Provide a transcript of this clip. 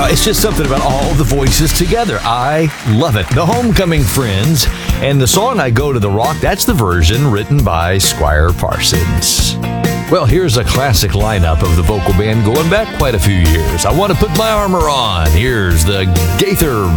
It's just something about all the voices together. I love it. The Homecoming Friends. And the song I Go to the Rock, that's the version written by Squire Parsons. Well, here's a classic lineup of the vocal band going back quite a few years. I Want to Put My Armor On. Here's the Gaither